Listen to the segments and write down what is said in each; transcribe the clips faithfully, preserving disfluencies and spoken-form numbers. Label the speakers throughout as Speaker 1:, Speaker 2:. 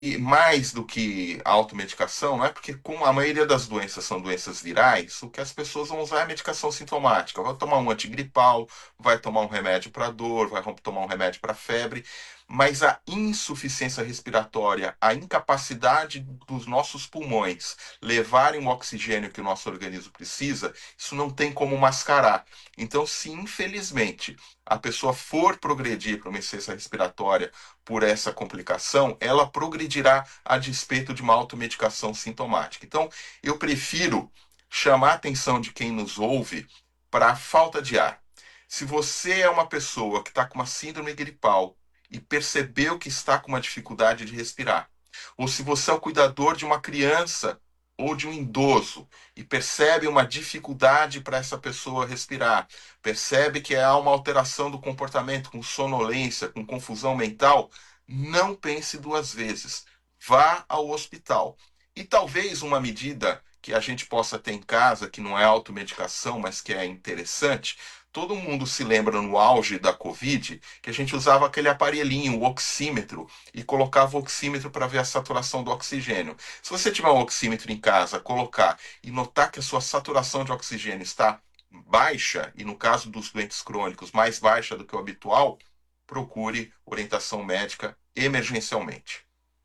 Speaker 1: E mais do que a automedicação, não é porque como a maioria das doenças são doenças virais, o que as pessoas vão usar é medicação sintomática. Vai tomar um antigripal, vai tomar um remédio para dor, vai tomar um remédio para febre, mas a insuficiência respiratória, a incapacidade dos nossos pulmões levarem o oxigênio que o nosso organismo precisa, isso não tem como mascarar. Então, se infelizmente a pessoa for progredir para uma insuficiência respiratória por essa complicação, ela progredirá a despeito de uma automedicação sintomática. Então, eu prefiro chamar a atenção de quem nos ouve para a falta de ar. Se você é uma pessoa que está com uma síndrome gripal e percebeu que está com uma dificuldade de respirar, ou se você é o cuidador de uma criança ou de um idoso e percebe uma dificuldade para essa pessoa respirar, percebe que há uma alteração do comportamento, com sonolência, com confusão mental, não pense duas vezes. Vá ao hospital. E talvez uma medida que a gente possa ter em casa, que não é automedicação, mas que é interessante. Todo mundo se lembra no auge da Covid que a gente usava aquele aparelhinho, o oxímetro, e colocava o oxímetro para ver a saturação do oxigênio. Se você tiver um oxímetro em casa, colocar e notar que a sua saturação de oxigênio está baixa, e no caso dos doentes crônicos, mais baixa do que o habitual, procure orientação médica emergencialmente.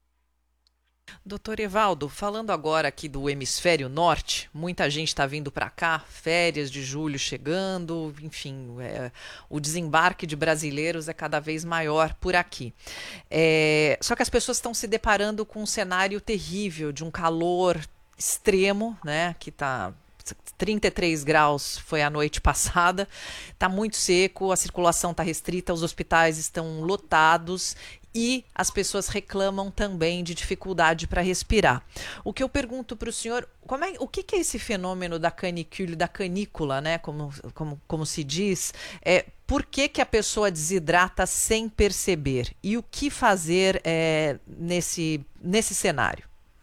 Speaker 2: Doutor Evaldo, falando agora aqui do hemisfério norte, muita gente está vindo para cá, férias de julho chegando, enfim, é, o desembarque de brasileiros é cada vez maior por aqui. É, só que as pessoas estão se deparando com um cenário terrível de um calor extremo, né, que está trinta e três graus foi a noite passada, está muito seco, a circulação está restrita, os hospitais estão lotados e as pessoas reclamam também de dificuldade para respirar. O que eu pergunto para o senhor, como é, o que, que é esse fenômeno da canicule, da canícula, né, como, como, como se diz, é, por que, que a pessoa desidrata sem perceber? E o que fazer é, nesse, nesse cenário?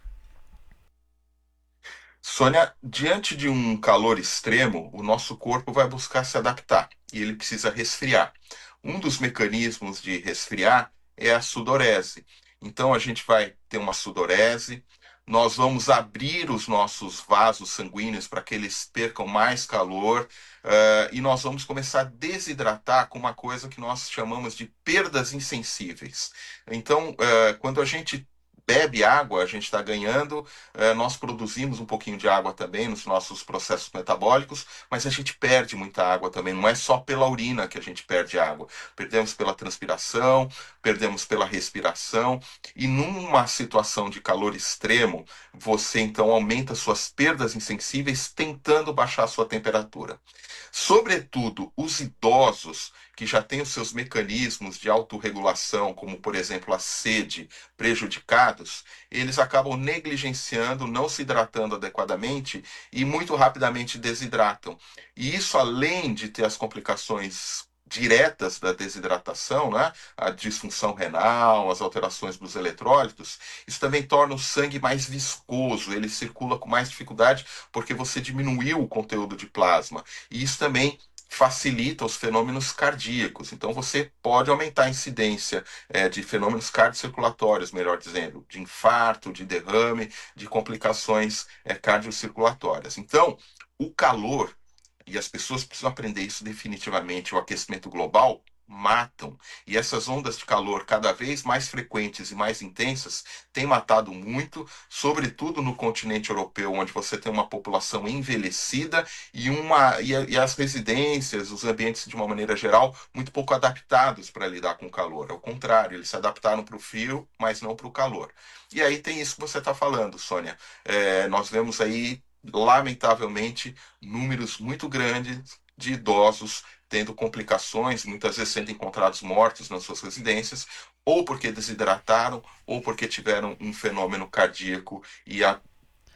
Speaker 1: Sônia, diante de um calor extremo, o nosso corpo vai buscar se adaptar e ele precisa resfriar. Um dos mecanismos de resfriar é a sudorese. Então a gente vai ter uma sudorese, nós vamos abrir os nossos vasos sanguíneos para que eles percam mais calor, uh, e nós vamos começar a desidratar com uma coisa que nós chamamos de perdas insensíveis. Então, uh, quando a gente bebe água, a gente está ganhando, eh, nós produzimos um pouquinho de água também nos nossos processos metabólicos, mas a gente perde muita água também, não é só pela urina que a gente perde água, perdemos pela transpiração, perdemos pela respiração, e numa situação de calor extremo, você então aumenta suas perdas insensíveis tentando baixar a sua temperatura. Sobretudo, os idosos que já têm os seus mecanismos de autorregulação, como por exemplo a sede, prejudicados, eles acabam negligenciando, não se hidratando adequadamente e muito rapidamente desidratam. E isso, além de ter as complicações diretas da desidratação, né? A disfunção renal, as alterações dos eletrólitos, isso também torna o sangue mais viscoso, ele circula com mais dificuldade porque você diminuiu o conteúdo de plasma. E isso também facilita os fenômenos cardíacos. Então, você pode aumentar a incidência é, de fenômenos cardiocirculatórios, melhor dizendo, de infarto, de derrame, de complicações é, cardiocirculatórias. Então, o calor, e as pessoas precisam aprender isso definitivamente, o aquecimento global matam. E essas ondas de calor cada vez mais frequentes e mais intensas têm matado muito, sobretudo no continente europeu, onde você tem uma população envelhecida e, uma, e, e as residências, os ambientes de uma maneira geral, muito pouco adaptados para lidar com o calor. Ao contrário, eles se adaptaram para o frio, mas não para o calor. E aí tem isso que você está falando, Sônia. É, nós vemos aí, lamentavelmente, números muito grandes de idosos tendo complicações, muitas vezes sendo encontrados mortos nas suas residências, ou porque desidrataram, ou porque tiveram um fenômeno cardíaco, e a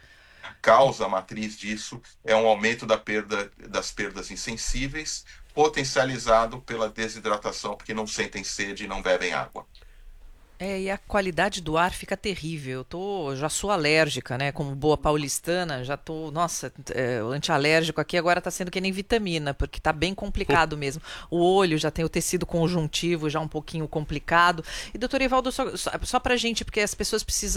Speaker 1: causa matriz disso é um aumento da perda, das perdas insensíveis, potencializado pela desidratação, porque não sentem sede e não bebem água.
Speaker 2: É, e a qualidade do ar fica terrível. Eu tô, já sou alérgica, né? Como boa paulistana, já tô, nossa, é, o antialérgico aqui agora tá sendo que nem vitamina, porque tá bem complicado mesmo. O olho já tem o tecido conjuntivo já um pouquinho complicado. E doutor Evaldo, só, só, só pra gente, porque as pessoas precisam